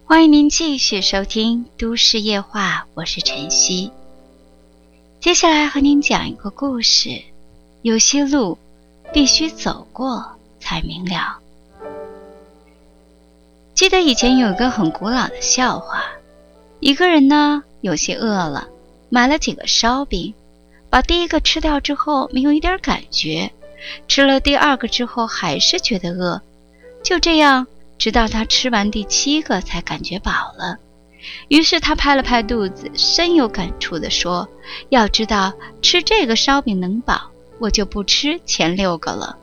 欢迎您继续收听都市夜话，我是晨曦。接下来和您讲一个故事，有些路必须走过才明了。记得以前有一个很古老的笑话，一个人呢有些饿了，买了几个烧饼，把第一个吃掉之后没有一点感觉，吃了第二个之后还是觉得饿，就这样直到他吃完第7个才感觉饱了。于是他拍了拍肚子，深有感触地说，要知道吃这个烧饼能饱，我就不吃前6个了。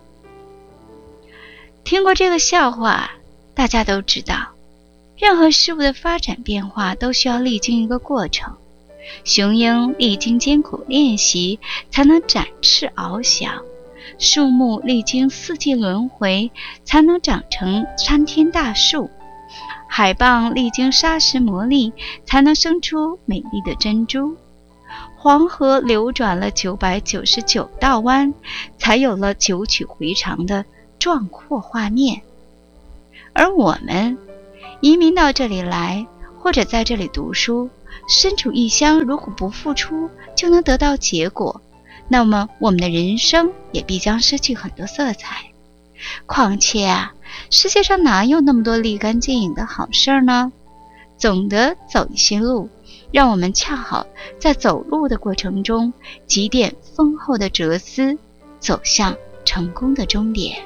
听过这个笑话，大家都知道，任何事物的发展变化都需要历经一个过程。雄鹰历经艰苦练习才能展翅翱翔，树木历经4季轮回才能长成参天大树，海蚌历经砂石磨砺才能生出美丽的珍珠，黄河流转了999道弯，才有了9曲回肠的壮阔画面。而我们移民到这里来，或者在这里读书，身处异乡，如果不付出就能得到结果，那么我们的人生也必将失去很多色彩。况且啊，世界上哪有那么多立竿见影的好事呢？总得走一些路，让我们恰好在走路的过程中积淀丰厚的哲思，走向成功的终点。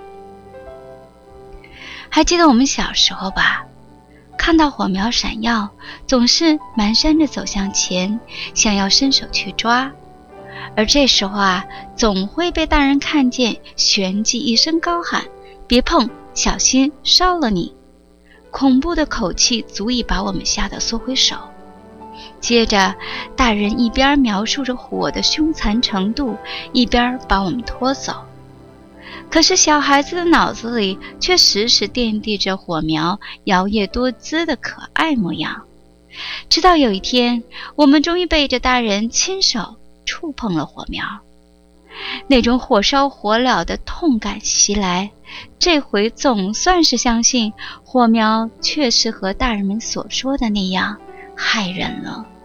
还记得我们小时候吧，看到火苗闪耀，总是蹒跚着走向前，想要伸手去抓，而这时候啊，总会被大人看见，旋即一声高喊，别碰，小心烧了你。恐怖的口气足以把我们吓得缩回手。接着大人一边描述着火的凶残程度，一边把我们拖走。可是小孩子的脑子里却时时惦记着火苗摇曳多姿的可爱模样。直到有一天，我们终于背着大人亲手触碰了火苗，那种火烧火燎的痛感袭来，这回总算是相信火苗确实和大人们所说的那样害人了。